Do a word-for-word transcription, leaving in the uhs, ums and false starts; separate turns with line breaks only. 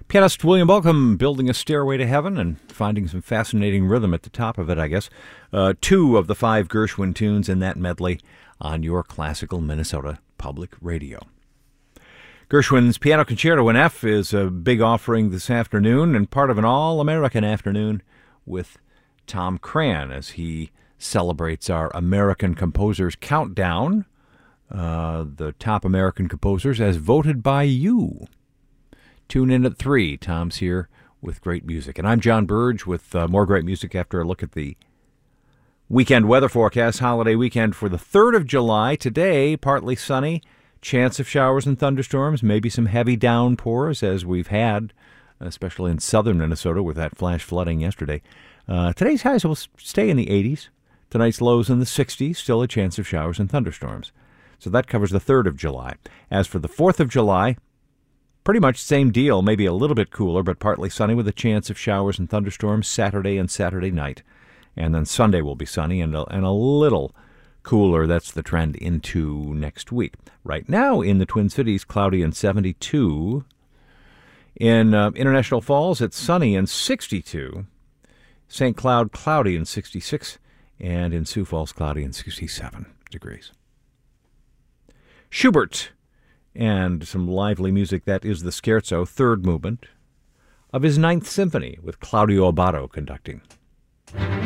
Pianist William Bolcom building a stairway to heaven and finding some fascinating rhythm at the top of it, I guess. Uh, two of the five Gershwin tunes in that medley on your classical Minnesota Public Radio. Gershwin's Piano Concerto in F is a big offering this afternoon and part of an all-American afternoon with Tom Cran as he celebrates our American Composers Countdown, uh, the top American composers as voted by you. Tune in at three. Tom's here with great music. And I'm John Burge with uh, more great music after a look at the weekend weather forecast. Holiday weekend for the third of July. Today, partly sunny. Chance of showers and thunderstorms. Maybe some heavy downpours as we've had, especially in southern Minnesota with that flash flooding yesterday. Uh, today's highs will stay in the eighties. Tonight's lows in the sixties. Still a chance of showers and thunderstorms. So that covers the third of July. As for the fourth of July, pretty much same deal, maybe a little bit cooler, but partly sunny with a chance of showers and thunderstorms Saturday and Saturday night. And then Sunday will be sunny and a, and a little cooler. That's the trend into next week. Right now in the Twin Cities, cloudy and seventy-two. In uh, International Falls, it's sunny and sixty-two. Saint Cloud, cloudy and sixty-six. And in Sioux Falls, cloudy and sixty-seven degrees. Schubert. And some lively music. That is the Scherzo, third movement of his Ninth Symphony, with Claudio Abbado conducting.